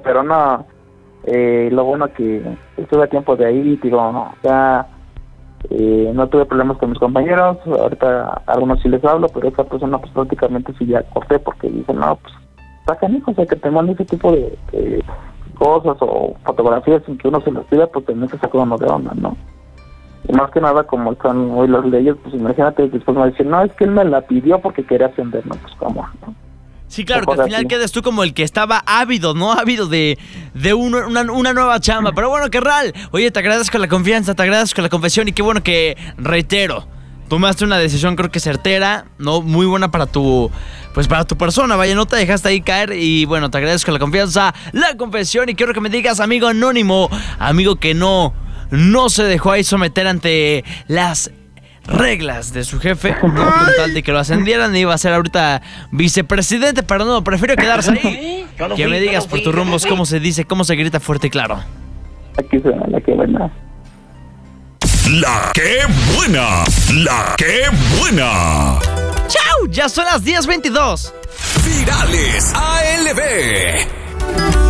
pero no, lo bueno que estuve a tiempo de ahí, digo, ya no tuve problemas con mis compañeros, ahorita a algunos sí les hablo, pero esa persona pues prácticamente sí ya corté, porque dije, no, pues sacan hijos, o sea, que te mande ese tipo de cosas o fotografías sin que uno se las pida, pues también se saca uno de onda, ¿no? Y más que nada, como están hoy las leyes, pues imagínate, después me va a decir, no, es que él me la pidió porque quería ascender, ¿no? Pues cómo, ¿no? Sí, claro, que al final quedas tú como el que estaba ávido, ¿no? Ávido de una nueva chamba. Pero bueno, carnal, oye, te agradezco la confianza, te agradezco la confesión y qué bueno que, reitero, tomaste una decisión creo que certera, ¿no? Muy buena para tu persona, vaya, no te dejaste ahí caer y bueno, te agradezco la confianza, la confesión y quiero que me digas, amigo anónimo, amigo que no se dejó ahí someter ante las reglas de su jefe, no con tal de que lo ascendieran, iba a ser ahorita vicepresidente, pero no, prefiero quedarse ahí. Que me digas por tus rumbos cómo se dice, cómo se grita fuerte y claro. Aquí suena la que buena. La que buena, la que buena. ¡Chao! Ya son las 10:22. Virales ALB.